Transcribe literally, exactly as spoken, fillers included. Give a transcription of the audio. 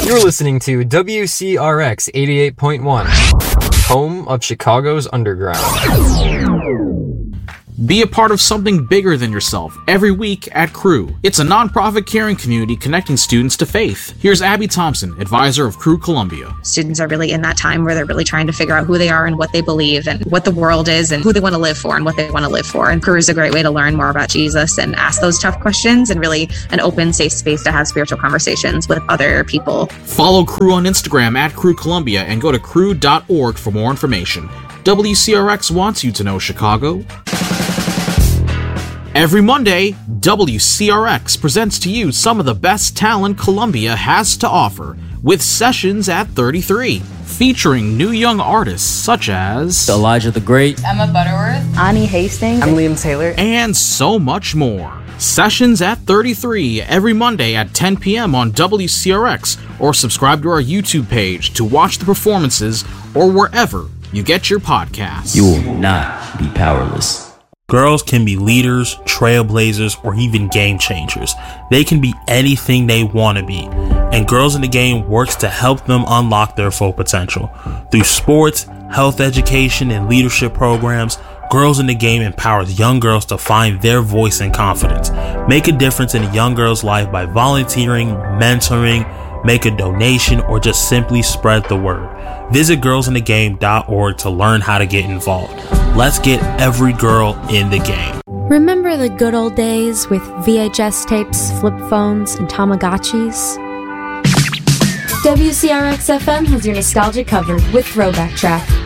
You're listening to W C R X eighty-eight point one, home of Chicago's underground. Be a part of something bigger than yourself every week at Crew. It's a nonprofit caring community connecting students to faith. Here's Abby Thompson, advisor of Crew Columbia. Students are really in that time where they're really trying to figure out who they are and what they believe and what the world is and who they want to live for and what they want to live for. And Crew is a great way to learn more about Jesus and ask those tough questions and really an open, safe space to have spiritual conversations with other people. Follow Crew on Instagram at Crew Columbia and go to crew dot org for more information. W C R X wants you to know Chicago. Every Monday, W C R X presents to you some of the best talent Columbia has to offer, with Sessions at thirty-three, featuring new young artists such as Elijah the Great, Emma Butterworth, Ani Hastings, I'm Liam Taylor, and so much more. Sessions at thirty-three every Monday at ten p.m. on W C R X, or subscribe to our YouTube page to watch the performances or wherever you get your podcasts. You will not be powerless. Girls can be leaders, trailblazers, or even game changers. They can be anything they want to be. And Girls in the Game works to help them unlock their full potential. Through sports, health education, and leadership programs, Girls in the Game empowers young girls to find their voice and confidence. Make a difference in a young girl's life by volunteering, mentoring, make a donation, or just simply spread the word. Visit girls in the game dot org to learn how to get involved. Let's get every girl in the game. Remember the good old days with V H S tapes, flip phones, and Tamagotchis? W C R X F M has your nostalgia covered with Throwback Track.